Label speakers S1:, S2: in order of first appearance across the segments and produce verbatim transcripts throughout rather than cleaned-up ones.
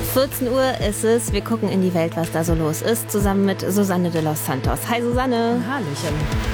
S1: vierzehn Uhr ist es. Wir gucken in die Welt, was da so los ist, zusammen mit Susanne de los Santos. Hi Susanne.
S2: Hallöchen.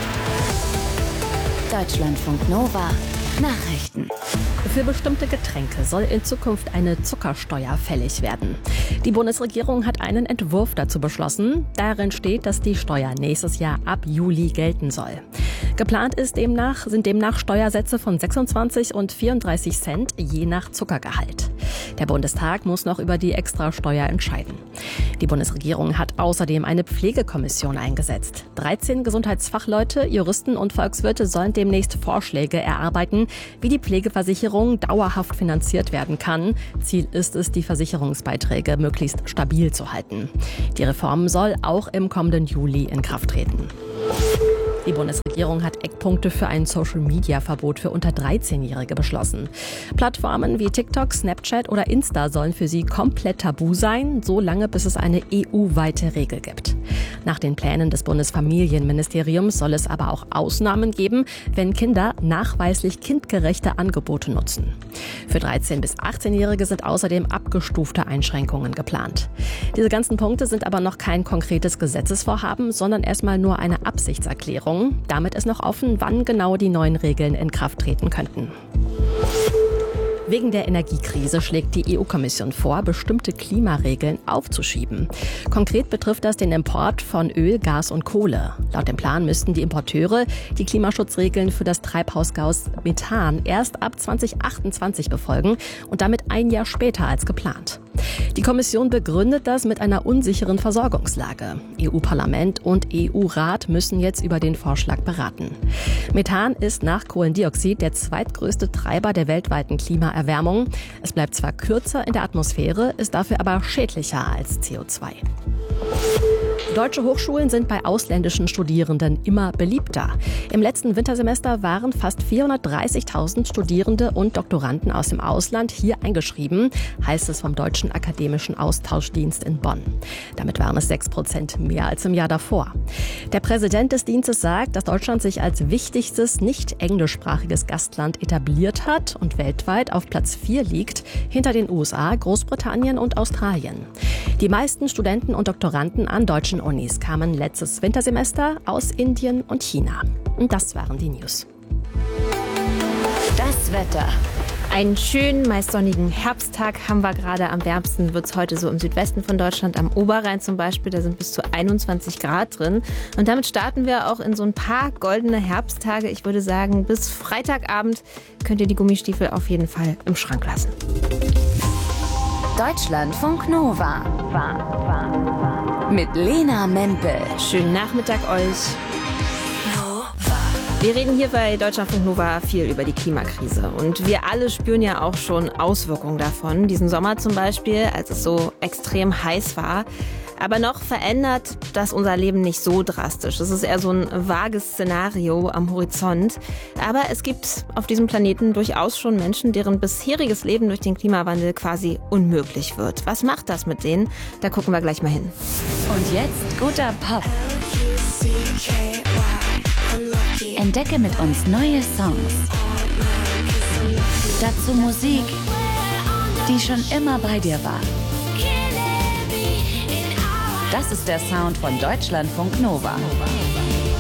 S3: Deutschlandfunk Nova. Nachrichten.
S2: Für bestimmte Getränke soll in Zukunft eine Zuckersteuer fällig werden. Die Bundesregierung hat einen Entwurf dazu beschlossen. Darin steht, dass die Steuer nächstes Jahr ab Juli gelten soll. Geplant ist demnach, sind demnach Steuersätze von sechsundzwanzig und vierunddreißig Cent je nach Zuckergehalt. Der Bundestag muss noch über die Extrasteuer entscheiden. Die Bundesregierung hat außerdem eine Pflegekommission eingesetzt. dreizehn Gesundheitsfachleute, Juristen und Volkswirte sollen demnächst Vorschläge erarbeiten, wie die Pflegeversicherung dauerhaft finanziert werden kann. Ziel ist es, die Versicherungsbeiträge möglichst stabil zu halten. Die Reform soll auch im kommenden Juli in Kraft treten. Die Bundesregierung hat Eckpunkte für ein Social-Media-Verbot für unter dreizehnjährige beschlossen. Plattformen wie TikTok, Snapchat oder Insta sollen für sie komplett tabu sein, solange bis es eine E U-weite Regel gibt. Nach den Plänen des Bundesfamilienministeriums soll es aber auch Ausnahmen geben, wenn Kinder nachweislich kindgerechte Angebote nutzen. Für dreizehn- bis achtzehnjährige sind außerdem abgestufte Einschränkungen geplant. Diese ganzen Punkte sind aber noch kein konkretes Gesetzesvorhaben, sondern erstmal nur eine Absichtserklärung. Damit ist noch offen, wann genau die neuen Regeln in Kraft treten könnten. Wegen der Energiekrise schlägt die E U-Kommission vor, bestimmte Klimaregeln aufzuschieben. Konkret betrifft das den Import von Öl, Gas und Kohle. Laut dem Plan müssten die Importeure die Klimaschutzregeln für das Treibhausgas Methan erst ab zwanzig achtundzwanzig befolgen und damit ein Jahr später als geplant. Die Kommission begründet das mit einer unsicheren Versorgungslage. E U-Parlament und E U-Rat müssen jetzt über den Vorschlag beraten. Methan ist nach Kohlendioxid der zweitgrößte Treiber der weltweiten Klimaerwärmung. Es bleibt zwar kürzer in der Atmosphäre, ist dafür aber schädlicher als C O zwei. Deutsche Hochschulen sind bei ausländischen Studierenden immer beliebter. Im letzten Wintersemester waren fast vierhundertdreißigtausend Studierende und Doktoranden aus dem Ausland hier eingeschrieben, heißt es vom Deutschen Akademischen Austauschdienst in Bonn. Damit waren es sechs Prozent mehr als im Jahr davor. Der Präsident des Dienstes sagt, dass Deutschland sich als wichtigstes nicht englischsprachiges Gastland etabliert hat und weltweit auf Platz vier liegt, hinter den U S A, Großbritannien und Australien. Die meisten Studenten und Doktoranden an deutschen Unis kamen letztes Wintersemester aus Indien und China. Und das waren die News.
S3: Das Wetter.
S1: Einen schönen, meist sonnigen Herbsttag haben wir gerade. Am wärmsten wird es heute so im Südwesten von Deutschland, am Oberrhein zum Beispiel. Da sind bis zu einundzwanzig Grad drin. Und damit starten wir auch in so ein paar goldene Herbsttage. Ich würde sagen, bis Freitagabend könnt ihr die Gummistiefel auf jeden Fall im Schrank lassen.
S3: Deutschlandfunk Nova. Mit Lena Mempel.
S1: Schönen Nachmittag euch. Wir reden hier bei Deutschlandfunk Nova viel über die Klimakrise. Und wir alle spüren ja auch schon Auswirkungen davon. Diesen Sommer zum Beispiel, als es so extrem heiß war. Aber noch verändert das unser Leben nicht so drastisch. Es ist eher so ein vages Szenario am Horizont. Aber es gibt auf diesem Planeten durchaus schon Menschen, deren bisheriges Leben durch den Klimawandel quasi unmöglich wird. Was macht das mit denen? Da gucken wir gleich mal hin.
S3: Und jetzt guter Pop. Entdecke mit uns neue Songs. Dazu Musik, die schon immer bei dir war. Das ist der Sound von Deutschlandfunk Nova.